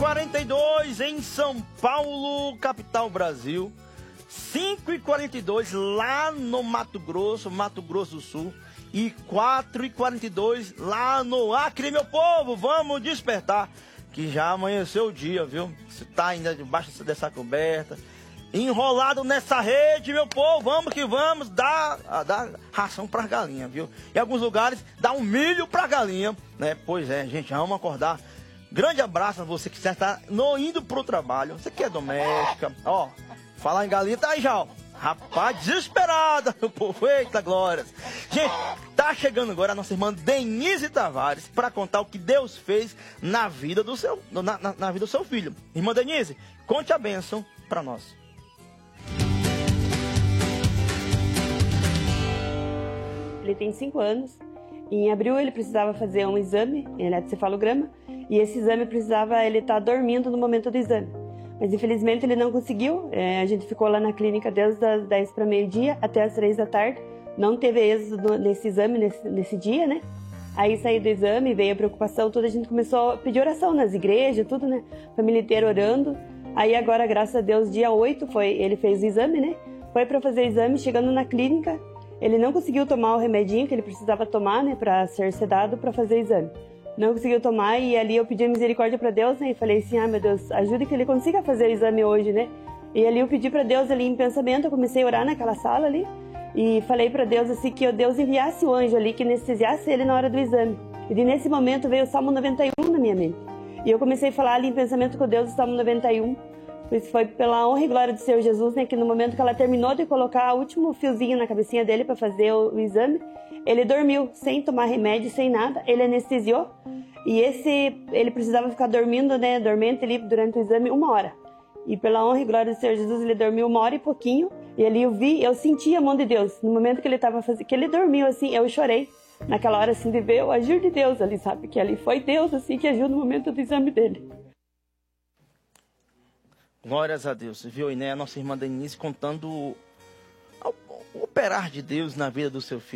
5h42 em São Paulo, capital Brasil. 5h42 lá no Mato Grosso do Sul. E 4h42 lá no Acre, meu povo. Vamos despertar, que já amanheceu o dia, viu? Você tá ainda debaixo dessa coberta, enrolado nessa rede, meu povo. Vamos que vamos, dá ração para galinha, viu? Em alguns lugares dá um milho para galinha, né? Pois é, gente, vamos acordar. Grande abraço a você que já está indo pro trabalho. Você que é doméstica, ó, falar em galinha, tá aí já, ó. Rapaz, desesperada, meu povo, eita glórias. Gente, tá chegando agora a nossa irmã Denise Tavares para contar o que Deus fez na vida do seu, na vida do seu filho. Irmã Denise, conte a bênção para nós. Ele tem 5 anos. Em abril ele precisava fazer um exame, eletrocefalograma, e esse exame precisava ele estar dormindo no momento do exame. Mas infelizmente ele não conseguiu. A gente ficou lá na clínica desde as 10 para meio-dia até as 3 da tarde. Não teve êxito nesse exame nesse dia, né? Aí saiu do exame, veio a preocupação toda, a gente começou a pedir oração nas igrejas, tudo, né? Família inteira orando. Aí agora, graças a Deus, dia 8 ele fez o exame, né? Foi para fazer o exame, chegando na clínica, ele não conseguiu tomar o remedinho que ele precisava tomar, né? Para ser sedado para fazer o exame. Não conseguiu tomar, e ali eu pedi misericórdia para Deus, né? E falei assim, meu Deus, ajude que ele consiga fazer o exame hoje, né? E ali eu pedi para Deus ali em pensamento, eu comecei a orar naquela sala ali, e falei para Deus assim, que Deus enviasse o anjo ali, que anestesiasse ele na hora do exame. E nesse momento veio o Salmo 91 na minha mente. E eu comecei a falar ali em pensamento com Deus o Salmo 91. Isso foi pela honra e glória do Senhor Jesus, né? Que no momento que ela terminou de colocar o último fiozinho na cabecinha dele para fazer o exame, ele dormiu, sem tomar remédio, sem nada. Ele anestesiou. E ele precisava ficar dormindo, né? Dormente ali durante o exame 1 hora. E pela honra e glória do Senhor Jesus, ele dormiu 1 hora e pouquinho. E ali eu senti a mão de Deus. No momento que ele estava fazendo, que ele dormiu, assim, eu chorei. Naquela hora, assim, de ver o agir de Deus ali, sabe? Que ali foi Deus, assim, que agiu no momento do exame dele. Glórias a Deus, viu, né? A nossa irmã Denise contando o operar de Deus na vida do seu filho.